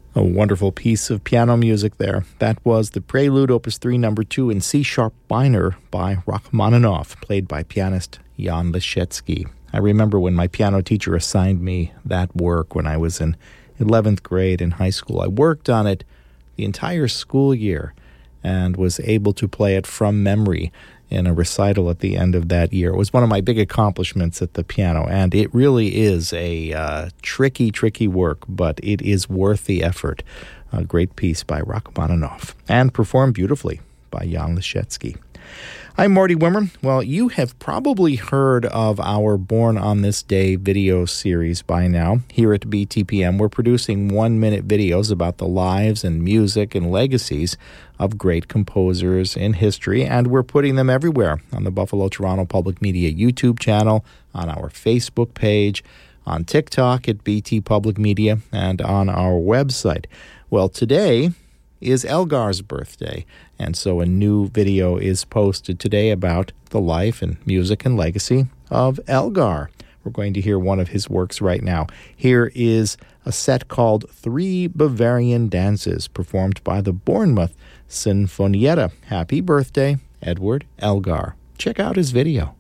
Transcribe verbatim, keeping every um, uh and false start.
A wonderful piece of piano music there. That was the Prelude Opus three number two in C-sharp minor by Rachmaninoff, played by pianist Jan Leschetski. I remember when my piano teacher assigned me that work when I was in eleventh grade in high school. I worked on it the entire school year and was able to play it from memory in a recital at the end of that year. It was one of my big accomplishments at the piano, and it really is a uh, tricky, tricky work, but it is worth the effort. A great piece by Rachmaninoff, and performed beautifully by Jan Leschetski. I'm Marty Wimmer. Well, you have probably heard of our Born on This Day video series by now. Here at B T P M, we're producing one-minute videos about the lives and music and legacies of great composers in history, and we're putting them everywhere on the Buffalo Toronto Public Media YouTube channel, on our Facebook page, on TikTok at B T Public Media, and on our website. Well, today is Elgar's birthday, and so a new video is posted today about the life and music and legacy of Elgar. We're going to hear one of his works right now. Here is a set called Three Bavarian Dances, performed by the Bournemouth Sinfonietta. Happy birthday, Edward Elgar. Check out his video.